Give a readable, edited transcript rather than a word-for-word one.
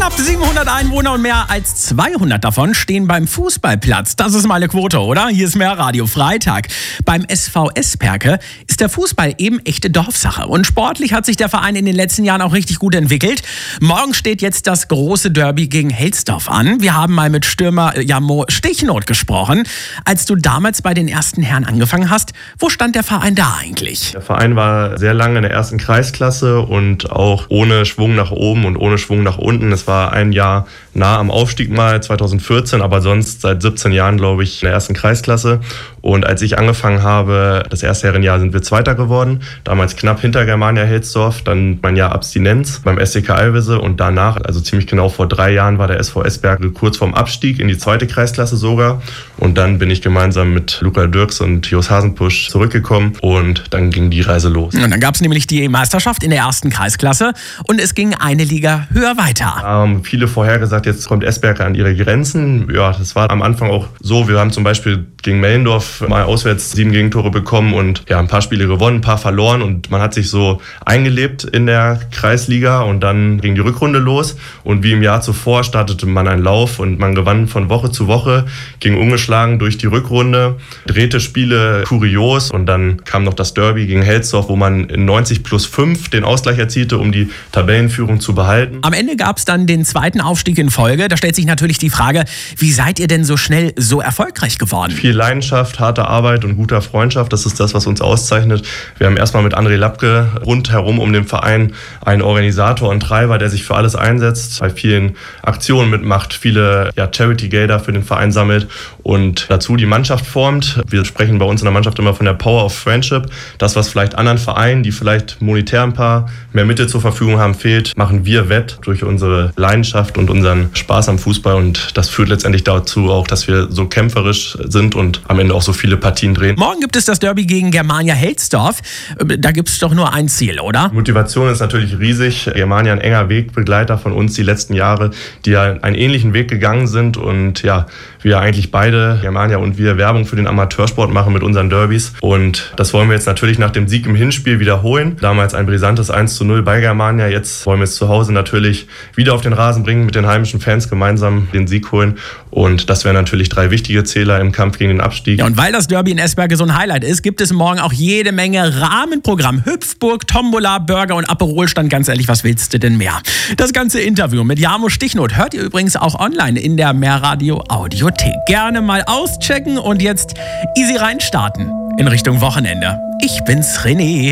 Knapp 700 Einwohner und mehr als 200 davon stehen beim Fußballplatz. Das ist mal eine Quote, oder? Hier ist mehr Radio Freitag. Beim SV Esperke ist der Fußball eben echte Dorfsache. Und sportlich hat sich der Verein in den letzten Jahren auch richtig gut entwickelt. Morgen steht jetzt das große Derby gegen Helsdorf an. Wir haben mal mit Stürmer Jamo Stichnot gesprochen. Als du damals bei den ersten Herren angefangen hast, wo stand der Verein da eigentlich? Der Verein war sehr lange in der ersten Kreisklasse und auch ohne Schwung nach oben und ohne Schwung nach unten. Es war ein Jahr nah am Aufstieg mal, 2014, aber sonst seit 17 Jahren, glaube ich, in der ersten Kreisklasse. Und als ich angefangen habe, das erste Herrenjahr, sind wir Zweiter geworden. Damals knapp hinter Germania Helsdorf, dann mein Jahr Abstinenz beim SCK Alvese und danach, also ziemlich genau vor 3 Jahren, war der SV Esperke kurz vorm Abstieg in die zweite Kreisklasse sogar. Und dann bin ich gemeinsam mit Luca Dirks und Jos Hasenpusch zurückgekommen und dann ging die Reise los. Und dann gab es nämlich die Meisterschaft in der ersten Kreisklasse und es ging eine Liga höher weiter. Viele vorhergesagt, jetzt kommt Esperke an ihre Grenzen. Ja, das war am Anfang auch so. Wir haben zum Beispiel gegen Mellendorf mal auswärts 7 Gegentore bekommen und ja, ein paar Spiele gewonnen, ein paar verloren und man hat sich so eingelebt in der Kreisliga und dann ging die Rückrunde los und wie im Jahr zuvor startete man einen Lauf und man gewann von Woche zu Woche, ging ungeschlagen durch die Rückrunde, drehte Spiele kurios und dann kam noch das Derby gegen Helsdorf, wo man in 90+5 den Ausgleich erzielte, um die Tabellenführung zu behalten. Am Ende gab es dann den zweiten Aufstieg in Folge. Da stellt sich natürlich die Frage, wie seid ihr denn so schnell so erfolgreich geworden? Viel Leidenschaft, harte Arbeit und guter Freundschaft, das ist das, was uns auszeichnet. Wir haben erstmal mit André Lapke rundherum um den Verein einen Organisator und Treiber, der sich für alles einsetzt, bei vielen Aktionen mitmacht, viele Charity-Gelder für den Verein sammelt und dazu die Mannschaft formt. Wir sprechen bei uns in der Mannschaft immer von der Power of Friendship. Das, was vielleicht anderen Vereinen, die vielleicht monetär ein paar mehr Mittel zur Verfügung haben, fehlt, machen wir wett durch unsere Leidenschaft und unseren Spaß am Fußball und das führt letztendlich dazu auch, dass wir so kämpferisch sind und am Ende auch so viele Partien drehen. Morgen gibt es das Derby gegen Germania Helsdorf. Da gibt es doch nur ein Ziel, oder? Motivation ist natürlich riesig. Germania ein enger Wegbegleiter von uns die letzten Jahre, die ja einen ähnlichen Weg gegangen sind und ja, wir eigentlich beide, Germania und wir, Werbung für den Amateursport machen mit unseren Derbys und das wollen wir jetzt natürlich nach dem Sieg im Hinspiel wiederholen. Damals ein brisantes 1:0 bei Germania, jetzt wollen wir es zu Hause natürlich wieder auf den Rasen bringen, mit den heimischen Fans gemeinsam den Sieg holen und das wären natürlich 3 wichtige Zähler im Kampf gegen den Abstieg. Ja, und weil das Derby in Esperke so ein Highlight ist, gibt es morgen auch jede Menge Rahmenprogramm. Hüpfburg, Tombola, Burger und Aperol-Stand. Ganz ehrlich, was willst du denn mehr? Das ganze Interview mit Jamo Stichnot hört ihr übrigens auch online in der Mehrradio Audiothek. Gerne mal auschecken und jetzt easy reinstarten in Richtung Wochenende. Ich bin's, René.